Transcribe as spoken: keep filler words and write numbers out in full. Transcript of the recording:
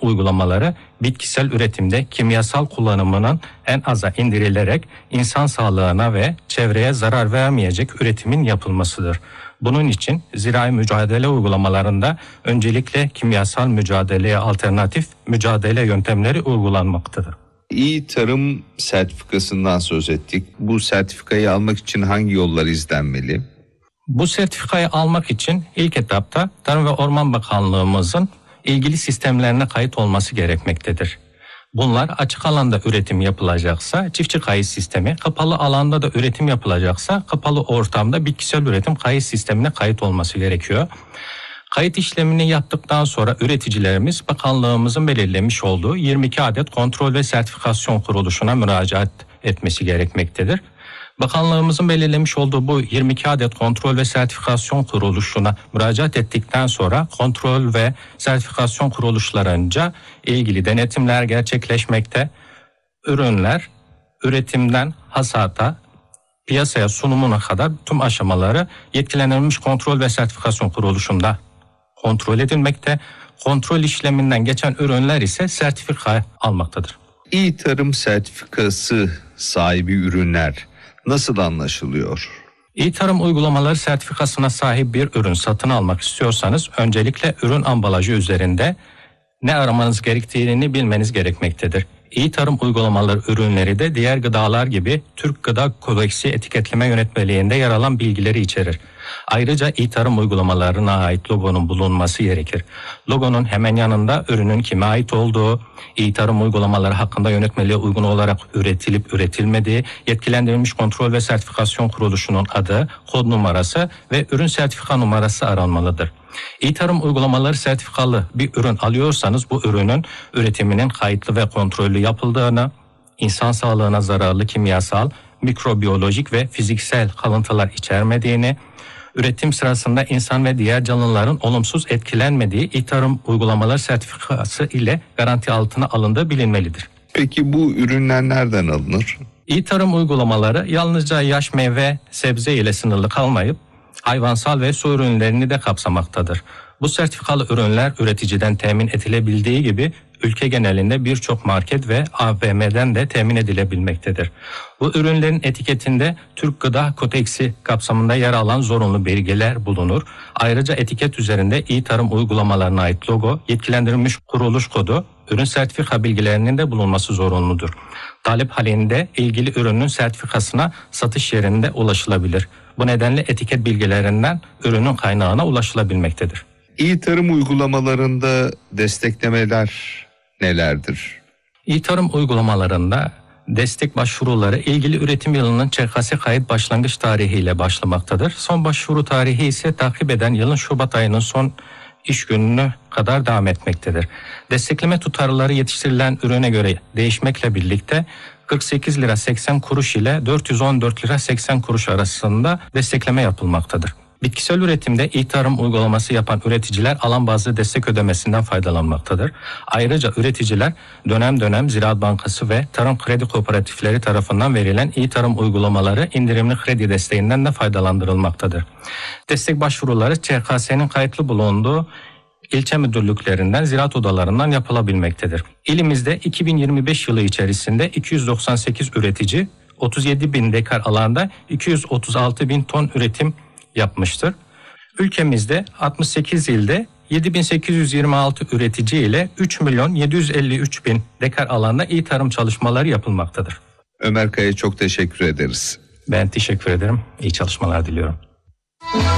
uygulamaları bitkisel üretimde kimyasal kullanımının en aza indirilerek insan sağlığına ve çevreye zarar vermeyecek üretimin yapılmasıdır. Bunun için zirai mücadele uygulamalarında öncelikle kimyasal mücadeleye alternatif mücadele yöntemleri uygulanmaktadır. İyi tarım sertifikasından söz ettik. Bu sertifikayı almak için hangi yollar izlenmeli? Bu sertifikayı almak için ilk etapta Tarım ve Orman Bakanlığımızın ilgili sistemlerine kayıt olması gerekmektedir. Bunlar açık alanda üretim yapılacaksa çiftçi kayıt sistemi, kapalı alanda da üretim yapılacaksa kapalı ortamda bitkisel üretim kayıt sistemine kayıt olması gerekiyor. Kayıt işlemini yaptıktan sonra üreticilerimiz bakanlığımızın belirlemiş olduğu yirmi iki adet kontrol ve sertifikasyon kuruluşuna müracaat etmesi gerekmektedir. Bakanlığımızın belirlemiş olduğu bu yirmi iki adet kontrol ve sertifikasyon kuruluşuna müracaat ettikten sonra kontrol ve sertifikasyon kuruluşlarınca ilgili denetimler gerçekleşmekte. Ürünler üretimden hasata, piyasaya sunumuna kadar tüm aşamaları yetkilendirilmiş kontrol ve sertifikasyon kuruluşunda kontrol edilmekte. Kontrol işleminden geçen ürünler ise sertifika almaktadır. İyi tarım sertifikası sahibi ürünler nasıl anlaşılıyor? İyi tarım uygulamaları sertifikasına sahip bir ürün satın almak istiyorsanız öncelikle ürün ambalajı üzerinde ne aramanız gerektiğini bilmeniz gerekmektedir. İyi tarım uygulamaları ürünleri de diğer gıdalar gibi Türk Gıda Kodeksi etiketleme yönetmeliğinde yer alan bilgileri içerir. Ayrıca iyi tarım uygulamalarına ait logonun bulunması gerekir. Logonun hemen yanında ürünün kime ait olduğu, iyi tarım uygulamaları hakkında yönetmeliğe uygun olarak üretilip üretilmediği, yetkilendirilmiş kontrol ve sertifikasyon kuruluşunun adı, kod numarası ve ürün sertifika numarası aranmalıdır. İyi tarım uygulamaları sertifikalı bir ürün alıyorsanız bu ürünün üretiminin kayıtlı ve kontrollü yapıldığını, insan sağlığına zararlı kimyasal, mikrobiyolojik ve fiziksel kalıntılar içermediğini, üretim sırasında insan ve diğer canlıların olumsuz etkilenmediği iyi tarım uygulamaları sertifikası ile garanti altına alındığı bilinmelidir. Peki bu ürünler nereden alınır? İyi tarım uygulamaları yalnızca yaş meyve, sebze ile sınırlı kalmayıp hayvansal ve su ürünlerini de kapsamaktadır. Bu sertifikalı ürünler üreticiden temin edilebildiği gibi ülke genelinde birçok market ve A V M'den de temin edilebilmektedir. Bu ürünlerin etiketinde Türk Gıda Kodeksi kapsamında yer alan zorunlu belgeler bulunur. Ayrıca etiket üzerinde iyi tarım uygulamalarına ait logo, yetkilendirilmiş kuruluş kodu, ürün sertifika bilgilerinin de bulunması zorunludur. Talep halinde ilgili ürünün sertifikasına satış yerinde ulaşılabilir. Bu nedenle etiket bilgilerinden ürünün kaynağına ulaşılabilmektedir. İyi tarım uygulamalarında desteklemeler nelerdir? İyi tarım uygulamalarında destek başvuruları ilgili üretim yılının Ç K S kayıt başlangıç tarihiyle başlamaktadır. Son başvuru tarihi ise takip eden yılın Şubat ayının son iş gününe kadar devam etmektedir. Destekleme tutarları yetiştirilen ürüne göre değişmekle birlikte kırk sekiz lira seksen kuruş ile dört yüz on dört lira seksen kuruş arasında destekleme yapılmaktadır. Bitkisel üretimde iyi tarım uygulaması yapan üreticiler alan bazlı destek ödemesinden faydalanmaktadır. Ayrıca üreticiler dönem dönem Ziraat Bankası ve Tarım Kredi Kooperatifleri tarafından verilen iyi tarım uygulamaları indirimli kredi desteğinden de faydalandırılmaktadır. Destek başvuruları Ç K S'nin kayıtlı bulunduğu ilçe müdürlüklerinden, ziraat odalarından yapılabilmektedir. İlimizde iki bin yirmi beş yılı içerisinde iki yüz doksan sekiz üretici otuz yedi bin dekar alanda iki yüz otuz altı bin ton üretim yapmıştır. Ülkemizde altmış sekiz ilde yedi bin sekiz yüz yirmi altı üretici ile üç milyon yedi yüz elli üç bin dekar alanda iyi tarım çalışmaları yapılmaktadır. Ömer Kaya, çok teşekkür ederiz. Ben teşekkür ederim. İyi çalışmalar diliyorum.